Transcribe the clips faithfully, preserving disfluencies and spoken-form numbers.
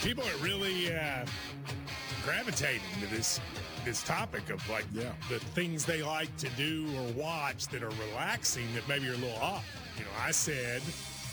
People are really uh, gravitating to this this topic of like Yeah. the things they like to do or watch that are relaxing that maybe are a little off. You know, I said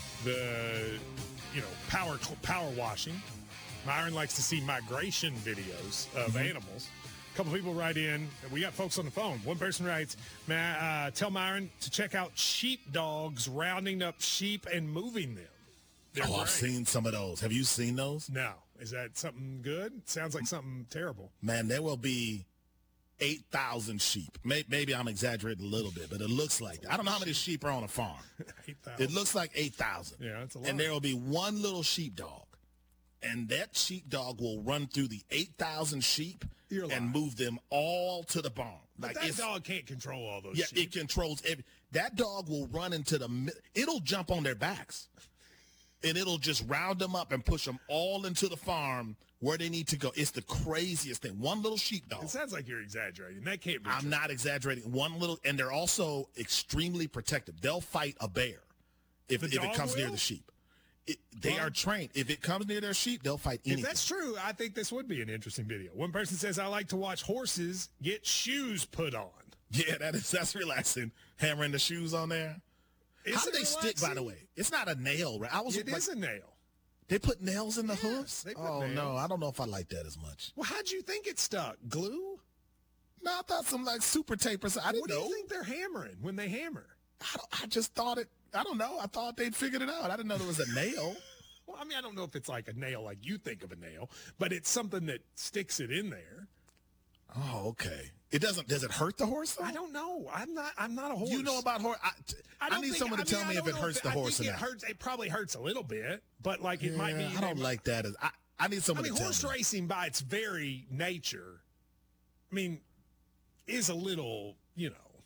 the you know power power washing. Myron likes to see migration videos of Mm-hmm. animals. A couple people write in. We got folks on the phone. One person writes, "Man, uh, tell Myron to check out sheepdogs rounding up sheep and moving them." They're Oh, I've great. seen some of those. Have you seen those? No. Is that something good? Sounds like something terrible. Man, there will be eight thousand sheep. May- Maybe I'm exaggerating a little bit, but it looks like that. I don't know how many sheep are on a farm. eight thousand. It looks like eight thousand. Yeah, that's a lot. And there will be one little sheepdog. And that sheepdog will run through the eight thousand sheep You're and lying. move them all to the barn. But that dog can't control all those Yeah, sheep. it controls every. That dog will run into the. mi- It'll jump on their backs, and it'll just round them up and push them all into the farm where they need to go. It's the craziest thing. One little sheepdog. It sounds like you're exaggerating. That can't be I'm true. not exaggerating. One little, and they're also extremely protective. They'll fight a bear if, The if it dog comes near will? the sheep. It, they Well- are trained. If it comes near their sheep, they'll fight anything. If that's true, I think this would be an interesting video. One person says, I like to watch horses get shoes put on. Yeah, that is that's relaxing. Hammering the shoes on there. Is How do it they stick? By the relaxing? way, it's not a nail, right? I was It like, is a nail. they put nails in the hooves. they put Oh nails. no, I don't know if I like that as much. Well, how'd you think it stuck? Glue? No, I thought some like super tape or something. I didn't What do know. you think they're hammering when they hammer? I, don't, I just thought it. I don't know. I thought they'd figured it out. I didn't know there was a nail. Well, I mean, I don't know if it's like a nail like you think of a nail, but it's something that sticks it in there. Oh, okay. It doesn't. Does it hurt the horse? Though? I don't know. I'm not. I'm not a horse. You know about horse? I, I, don't need think- someone to I tell mean, me I if don't it know hurts the I horse or think not. it hurts. It probably hurts a little bit, but like it might be. Yeah, I don't like that. As I, I need I someone mean, to tell horse me. racing by its very nature, I mean, is a little, you know.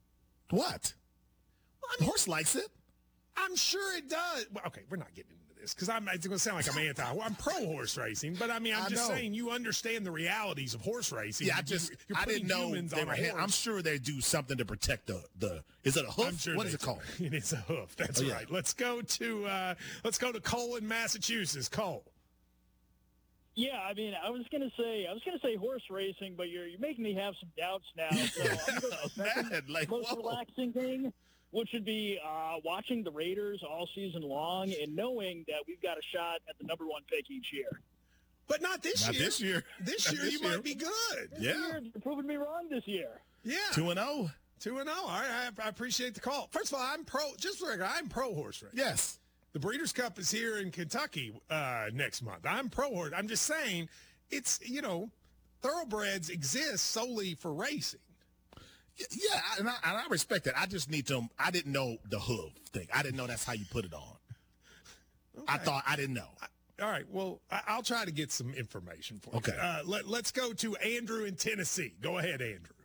What? Well, I The mean, horse likes it. I'm sure it does. Well, okay, we're not getting into this because I'm. It's going to sound like I'm anti. I'm pro horse racing, but I mean, I'm I just know. saying you understand the realities of horse racing. Yeah, I You- just you're I putting didn't know humans they on were. a Ha- horse. I'm sure they do something to protect the the. Is it a hoof? I'm sure What they is it do. called? It is a hoof. That's Oh, yeah. right. Let's go to uh, let's go to Cole in Massachusetts. Cole. Yeah, I mean, I was gonna say, I was gonna say horse racing, but you're you're making me have some doubts now. So I'm gonna go with the second Man, like, most whoa. relaxing thing, which would be uh, watching the Raiders all season long and knowing that we've got a shot at the number one pick each year. But not this Not year. this year. This Not year this you year. might be good. This Yeah. year, you're proving me wrong this year. Yeah. Two and oh. Two and oh. All right. I, I appreciate the call. First of all, I'm pro. Just for the record, I'm pro horse racing. Yes. The Breeders' Cup is here in Kentucky uh, next month. I'm pro horse. I'm just saying, it's you know, thoroughbreds exist solely for racing. Yeah, and I, and I respect that. I just need to. I didn't know the hoof thing. I didn't know that's how you put it on. I thought I didn't know. All right. Well, I, I'll try to get some information for Okay. you. Uh, let, let's go to Andrew in Tennessee. Go ahead, Andrew.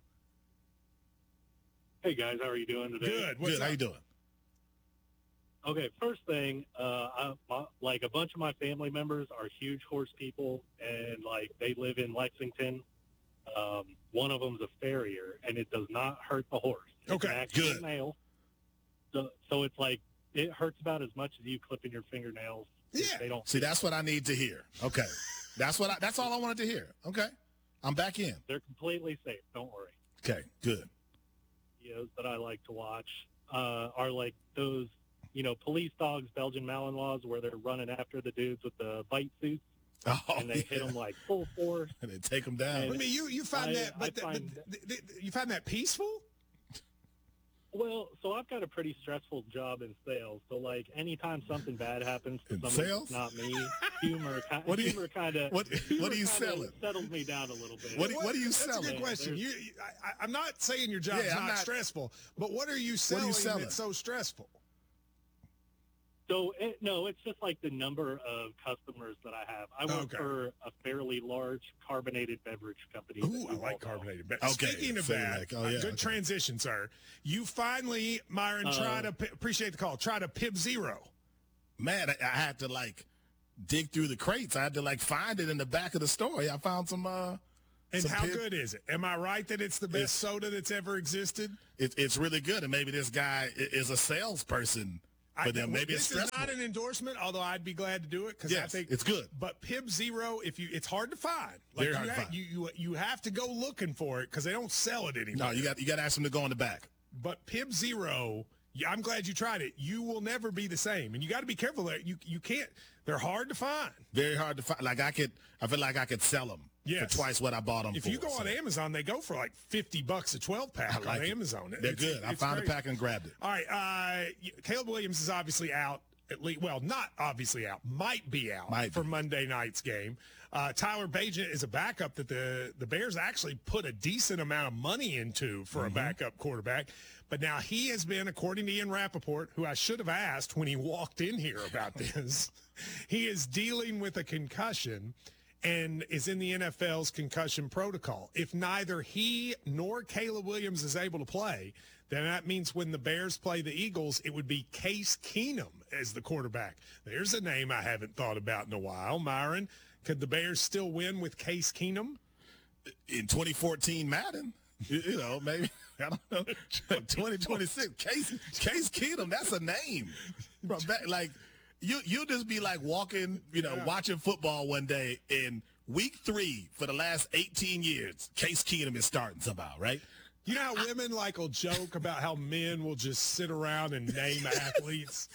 Hey guys, how are you doing today? Good. What's Good. How up? you doing? Okay, first thing, uh, I, my, like a bunch of my family members are huge horse people, and like they live in Lexington. Um, one of them's a farrier, and it does not hurt the horse. It's Okay, an actual good. nail. So, so it's like it hurts about as much as you clipping your fingernails. Yeah. They don't. See, that's what I need to hear. Okay, that's what. I, that's all I wanted to hear. Okay, I'm back in. They're completely safe. Don't worry. Okay, good. Videos that I like to watch uh, are like those, you know, police dogs, Belgian Malinois, where they're running after the dudes with the bite suits, Oh, and they yeah. him like full force. and they take them down. I mean, you you find I- that, but, I the- find- but the- the- you find that peaceful? Well, so I've got a pretty stressful job in sales. So, like, anytime something bad happens to In somebody sales? that's not me, humor, ki- What do you- humor kind of what- what are you selling? Settles me down a little bit. What do- what are you That's a selling? good question. You, There's- you- I, I'm not saying your job's Yeah, I'm not, not- stressful, but what are you What selling, are you selling? that's so stressful? So, it, no, it's just like the number of customers that I have. I work Okay. for a fairly large carbonated beverage company. that Ooh, you I all like know. carbonated. But Okay, speaking of so that, like, oh, yeah, uh, good okay. transition, sir. You finally, Myron, Uh, try to pi- appreciate the call. Try to Pib Zero. Man, I, I had to like dig through the crates. I had to like find it in the back of the store. I found some. uh And some how Pib- good is it? Am I right that it's the best It's- soda that's ever existed? It, it's really good, and maybe this guy i- is a salesperson. for them. Maybe this it's stressful. is not an endorsement, although I'd be glad to do it because yes, I think it's good. But P I B Zero, if you, it's hard to find. Like Very you hard to ha- find. You, you you have to go looking for it because they don't sell it anymore. No, you got you got to ask them to go on the back. But P I B Zero, yeah, I'm glad you tried it. You will never be the same, and you got to be careful there. You you can't. They're hard to find. Very hard to find. Like I could, I feel like I could sell them Yes. for twice what I bought them If for. you go so. on Amazon, they go for like fifty bucks a twelve pack I like on it. Amazon. They're It's- good. I it's found great. a pack and grabbed it. All right, uh, Caleb Williams is obviously out. At least, well, not obviously out. Might be out Might for be. Monday night's game. Uh, Tyler Bagent is a backup that the the Bears actually put a decent amount of money into for Mm-hmm. a backup quarterback. But now he has been, according to Ian Rappaport, who I should have asked when he walked in here about this, he is dealing with a concussion and is in the N F L's concussion protocol. If neither he nor Caleb Williams is able to play, then that means when the Bears play the Eagles, it would be Case Keenum as the quarterback. There's a name I haven't thought about in a while. Myron, could the Bears still win with Case Keenum? In twenty fourteen Madden, you, you know, maybe, I don't know, twenty twenty-six, Case, Case Keenum, that's a name. From back, like, you, you'll just be like walking, you know, Yeah. watching football one day in week three for the last eighteen years, Case Keenum is starting somehow, right? You know how women like will joke about how men will just sit around and name athletes?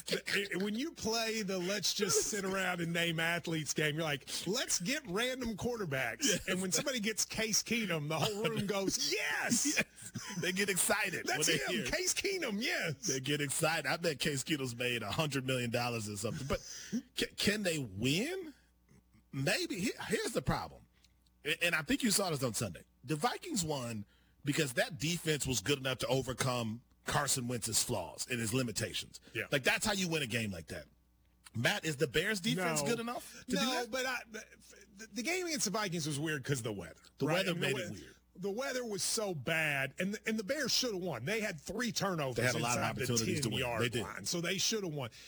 When you play the let's just sit around and name athletes game, you're like, let's get random quarterbacks. Yes. And when somebody gets Case Keenum, the whole room goes, yes! Yes. They get excited. That's when him, they hear it. Case Keenum, yes. They get excited. I bet Case Keenum's made one hundred million dollars or something. But can, can they win? Maybe. Here- Here's the problem. And I think you saw this on Sunday. The Vikings won because that defense was good enough to overcome Carson Wentz's flaws and his limitations. Yeah. Like, that's how you win a game like that. Matt, is the Bears defense No. good enough to no, do that? but I, but the- the game against the Vikings was weird because of the weather. The right? weather I mean, made the, it we- weird. The weather was so bad, and the, and the Bears should have won. They had three turnovers They had a lot of inside the opportunities to win. ten-yard They did. line, so they should have won.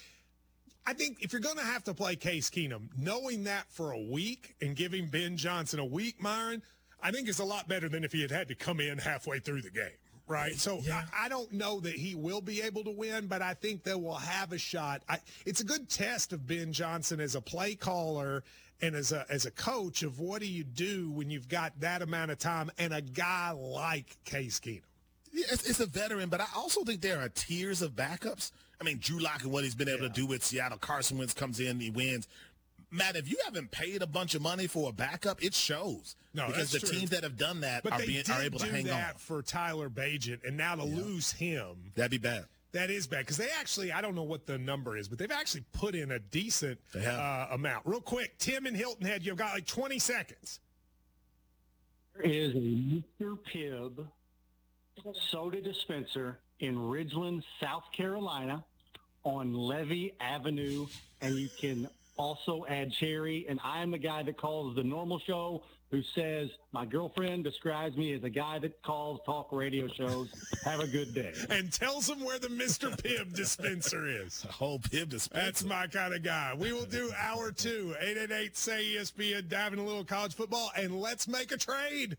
I think if you're going to have to play Case Keenum, knowing that for a week and giving Ben Johnson a week, Myron, I think it's a lot better than if he had had to come in halfway through the game. Right. So Yeah. I, I don't know that he will be able to win, but I think they will have a shot. I, it's a good test of Ben Johnson as a play caller and as a as a coach of what do you do when you've got that amount of time and a guy like Case Keenum. Yeah, it's, it's a veteran, but I also think there are tiers of backups. I mean, Drew Lock and what he's been able to do with Seattle. Carson Wentz comes in, he wins. Matt, if you haven't paid a bunch of money for a backup, it shows. No, because the that's true. teams that have done that But are, they being, did are able do to hang that on. for Tyler Bagent, and now to lose him, That'd be bad. that is bad because they actually, I don't know what the number is, but they've actually put in a decent They have. uh, amount. Real quick, Tim and Hilton Head, you've got like twenty seconds. There is a Mister Pibb soda dispenser in Ridgeland, South Carolina on Levy Avenue, and you can also add cherry. And I am the guy that calls the normal show who says my girlfriend describes me as a guy that calls talk radio shows. Have a good day. And tells them where the Mister Pibb dispenser is. The whole Pibb dispenser. That's my kind of guy. We will do hour two, eight eight eight, say E S P N, diving a little college football, and let's make a trade.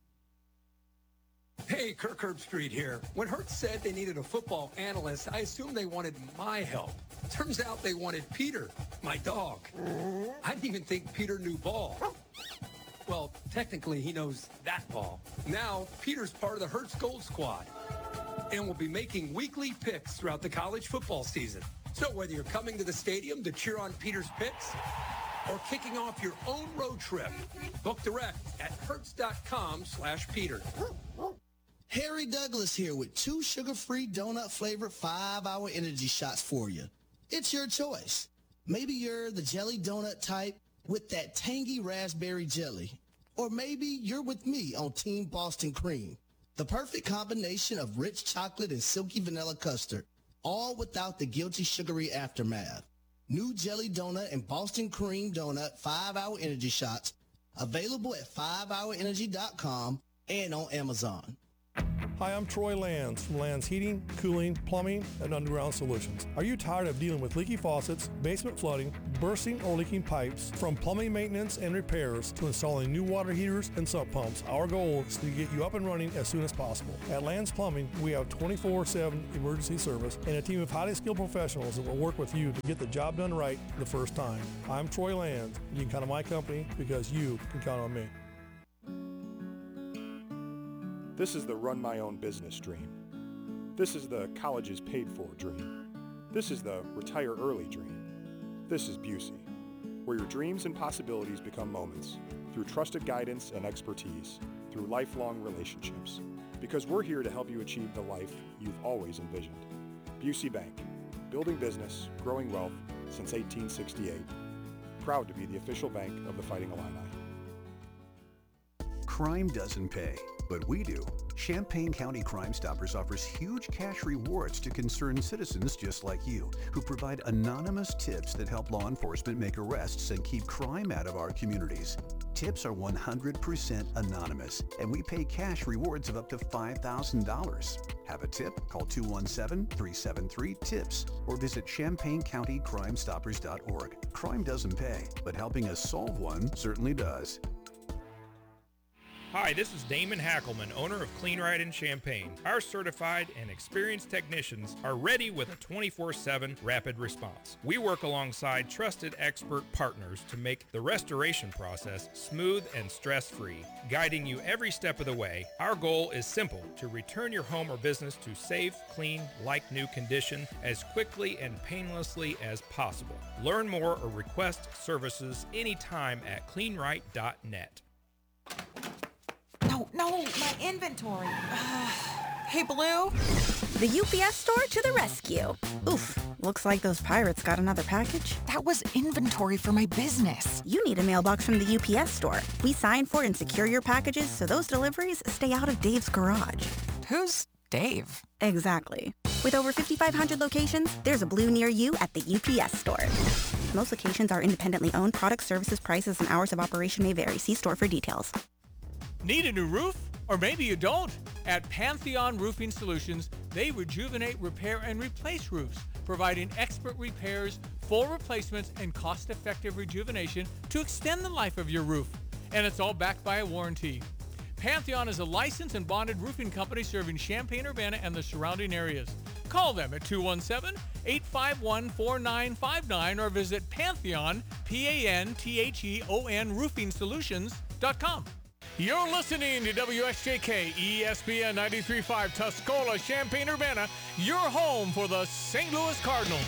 Hey, Kirk Herbstreit here. When Hertz said they needed a football analyst, I assumed they wanted my help. Turns out they wanted Peter, my dog. I didn't even think Peter knew ball. Well, technically, he knows that ball. Now, Peter's part of the Hertz Gold Squad and will be making weekly picks throughout the college football season. So whether you're coming to the stadium to cheer on Peter's picks or kicking off your own road trip, book direct at hertz.com slash Peter. Harry Douglas here with two sugar-free donut-flavored five-hour energy shots for you. It's your choice. Maybe you're the jelly donut type with that tangy raspberry jelly. Or maybe you're with me on Team Boston Cream, the perfect combination of rich chocolate and silky vanilla custard, all without the guilty sugary aftermath. New jelly donut and Boston Cream donut five-hour energy shots available at five hour energy dot com and on Amazon. Hi, I'm Troy Lands from Lands Heating, Cooling, Plumbing, and Underground Solutions. Are you tired of dealing with leaky faucets, basement flooding, bursting or leaking pipes? From plumbing maintenance and repairs to installing new water heaters and sump pumps, our goal is to get you up and running as soon as possible. At Lands Plumbing, we have twenty-four seven emergency service and a team of highly skilled professionals that will work with you to get the job done right the first time. I'm Troy Lands. You can count on my company because you can count on me. This is the run my own business dream. This is the college is paid for dream. This is the retire early dream. This is Busey, where your dreams and possibilities become moments through trusted guidance and expertise, through lifelong relationships. Because we're here to help you achieve the life you've always envisioned. Busey Bank, building business, growing wealth since eighteen sixty-eight. Proud to be the official bank of the Fighting Illini. Crime doesn't pay, but we do. Champaign County Crime Stoppers offers huge cash rewards to concerned citizens just like you, who provide anonymous tips that help law enforcement make arrests and keep crime out of our communities. Tips are one hundred percent anonymous, and we pay cash rewards of up to five thousand dollars. Have a tip? Call two one seven, three seven three, TIPS or visit champaign county crime stoppers dot org. Crime doesn't pay, but helping us solve one certainly does. Hi, this is Damon Hackelman, owner of Clean Right in Champaign. Our certified and experienced technicians are ready with a twenty-four seven rapid response. We work alongside trusted expert partners to make the restoration process smooth and stress-free, guiding you every step of the way. Our goal is simple: to return your home or business to safe, clean, like-new condition as quickly and painlessly as possible. Learn more or request services anytime at clean right dot net. No, no, my inventory. Hey, Blue. The U P S store to the rescue. Oof, looks like those pirates got another package. That was inventory for my business. You need a mailbox from the U P S store. We sign for and secure your packages so those deliveries stay out of Dave's garage. Who's Dave? Exactly. With over fifty-five hundred locations, there's a Blue near you at the U P S store. Most locations are independently owned. Products, services, prices, and hours of operation may vary. See store for details. Need a new roof? Or maybe you don't. At Pantheon Roofing Solutions, they rejuvenate, repair, and replace roofs, providing expert repairs, full replacements, and cost-effective rejuvenation to extend the life of your roof. And it's all backed by a warranty. Pantheon is a licensed and bonded roofing company serving Champaign-Urbana and the surrounding areas. Call them at two one seven, eight five one, four nine five nine or visit Pantheon, P A N T H E O N, roofing solutions dot com. You're listening to W S J K E S P N ninety-three point five Tuscola, Champaign-Urbana, your home for the Saint Louis Cardinals.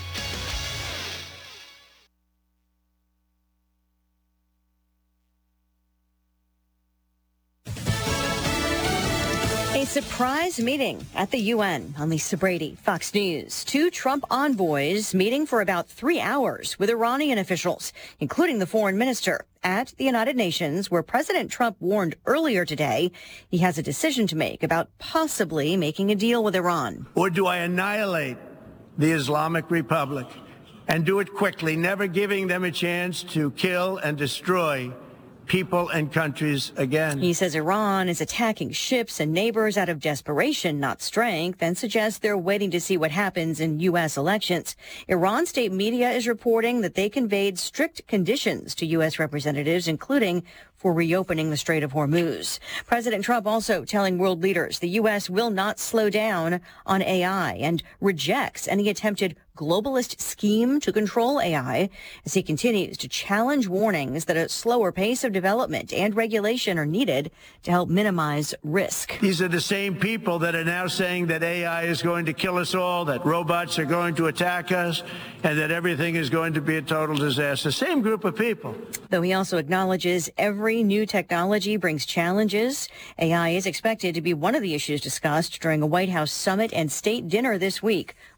A surprise meeting at the U N. On Lisa Brady, Fox News. Two Trump envoys meeting for about three hours with Iranian officials, including the foreign minister, at the United Nations, where President Trump warned earlier today he has a decision to make about possibly making a deal with Iran. Or do I annihilate the Islamic Republic and do it quickly, never giving them a chance to kill and destroy people and countries again? He says Iran is attacking ships and neighbors out of desperation, not strength, and suggests they're waiting to see what happens in U S elections. Iran state media is reporting that they conveyed strict conditions to U S representatives, including for reopening the Strait of Hormuz. President Trump also telling world leaders the U S will not slow down on A I and rejects any attempted globalist scheme to control A I as he continues to challenge warnings that a slower pace of development and regulation are needed to help minimize risk. These are the same people that are now saying that A I is going to kill us all, that robots are going to attack us, and that everything is going to be a total disaster. Same group of people. Though he also acknowledges every new technology brings challenges, A I is expected to be one of the issues discussed during a White House summit and state dinner this week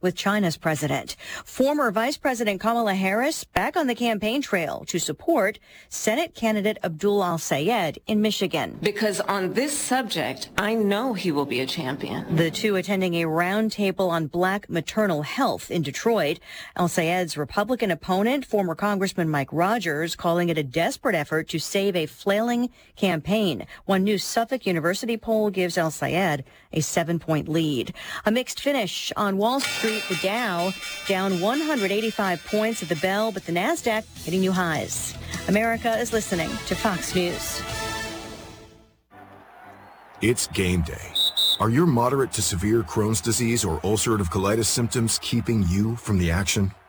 with China's president. Former Vice President Kamala Harris back on the campaign trail to support Senate candidate Abdul Al-Sayed in Michigan. Because on this subject, I know he will be a champion. The two attending a roundtable on black maternal health in Detroit. Al-Sayed's Republican opponent, former Congressman Mike Rogers, calling it a desperate effort to save a flailing campaign. One new Suffolk University poll gives Al-Sayed a seven-point lead. A mixed finish on Wall Street. The Dow down one hundred eighty-five points at the bell, but the NASDAQ hitting new highs. America is listening to Fox News. It's game day. Are your moderate to severe Crohn's disease or ulcerative colitis symptoms keeping you from the action?